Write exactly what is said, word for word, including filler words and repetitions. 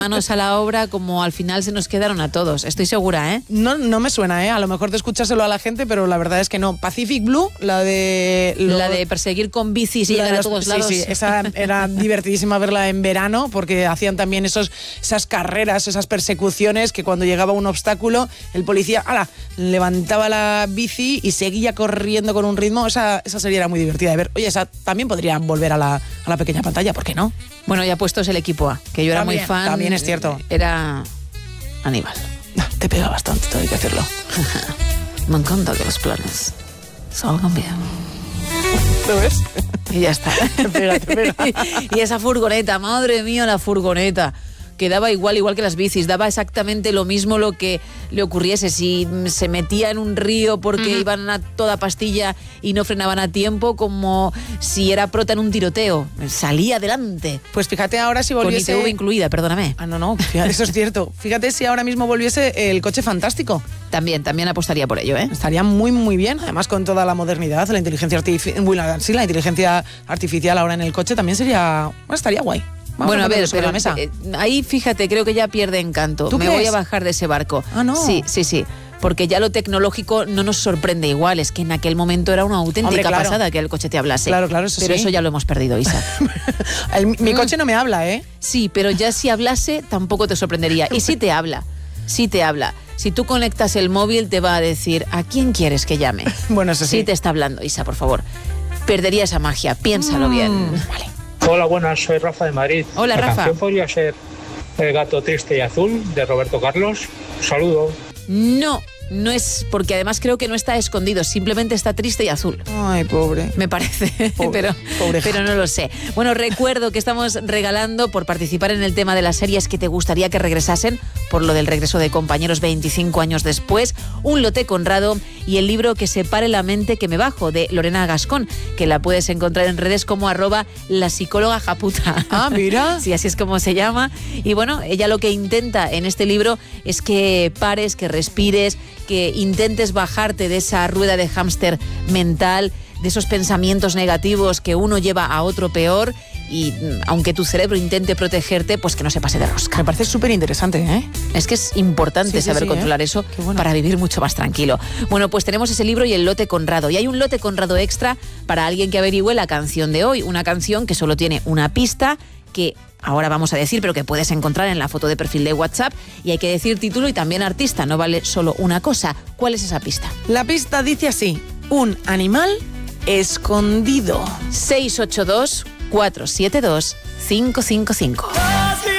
manos a la obra como al final se nos quedaron a todos. Estoy segura, ¿eh? No, no me suena, ¿eh? A lo mejor de escuchárselo a la gente, pero la verdad es que no. Pacific Blue, la de... Lo, la de perseguir con bicis y llegar los, a todos sí, lados. Sí, esa era divertidísima verla en verano porque hacían también esos, esas carreras, esas persecuciones que cuando llegaba un obstáculo, el policía ¡ala!, levantaba la bici y seguía corriendo con un ritmo. Esa, esa serie era muy divertida de ver. Oye, esa también podría volver a la, a la pequeña pantalla, ¿por qué no? Bueno, ya puestos el equipo A, que yo era también, muy fan. También es cierto. Era Aníbal. Te pega bastante, tengo que decirlo. Me encanta que los planes salgan bien. ¿Lo ves? Y ya está. Te pega, te pega. Y esa furgoneta, madre mía, la furgoneta. Que daba igual, igual que las bicis, daba exactamente lo mismo lo que le ocurriese. Si se metía en un río porque uh-huh. iban a toda pastilla y no frenaban a tiempo, como si era prota en un tiroteo. Salía adelante. Pues fíjate ahora si volviese... Con I T V incluida, perdóname. Ah, no, no, fíjate, eso es cierto. Fíjate si ahora mismo volviese el coche fantástico. También, también apostaría por ello, ¿eh? Estaría muy, muy bien. Además, con toda la modernidad, la inteligencia artificial... Bueno, sí, la inteligencia artificial ahora en el coche también sería... Bueno, estaría guay. Vamos bueno, a, a ver, sobre pero, la mesa. Eh, ahí fíjate, creo que ya pierde encanto. ¿Tú Me crees? voy a bajar de ese barco. Ah, no. Sí, sí, sí. Porque ya lo tecnológico no nos sorprende igual. Es que en aquel momento era una auténtica Hombre, claro. pasada que el coche te hablase. Claro, claro, eso Pero sí. eso ya lo hemos perdido, Isa. el, mi coche no me habla, ¿eh? Sí, pero ya si hablase tampoco te sorprendería. Y sí te habla, sí te habla. Si tú conectas el móvil te va a decir ¿a quién quieres que llame? Bueno, eso sí. Sí te está hablando, Isa, por favor. Perdería esa magia, piénsalo mm. bien. Vale. Hola, buenas, soy Rafa de Madrid. Hola, La Rafa. canción podría ser El gato triste y azul, de Roberto Carlos. Un saludo. No, no es, porque además creo que no está escondido, simplemente está triste y azul. Ay, pobre. Me parece, pobre, pero, pobre pero no lo sé. Bueno, recuerdo que estamos regalando, por participar en el tema de las series que te gustaría que regresasen, por lo del regreso de Compañeros veinticinco años después, un lote Conrado y el libro Que separe la mente que me bajo, de Lorena Gascón, que la puedes encontrar en redes como arroba la psicóloga japuta. Ah, mira. Sí, así es como se llama. Y bueno, ella lo que intenta en este libro es que pares, que respires, que intentes bajarte de esa rueda de hámster mental, de esos pensamientos negativos que uno lleva a otro peor, y aunque tu cerebro intente protegerte, pues que no se pase de rosca. Me parece súper interesante, ¿eh? Es que es importante sí, sí, saber sí, controlar ¿eh? eso bueno. para vivir mucho más tranquilo. Bueno, pues tenemos ese libro y el lote Conrado. Y hay un lote Conrado extra para alguien que averigüe la canción de hoy. Una canción que solo tiene una pista, que ahora vamos a decir, pero que puedes encontrar en la foto de perfil de WhatsApp, y hay que decir título y también artista, no vale solo una cosa. ¿Cuál es esa pista? La pista dice así: un animal escondido. seis ocho dos, cuatro siete dos, cinco cinco cinco.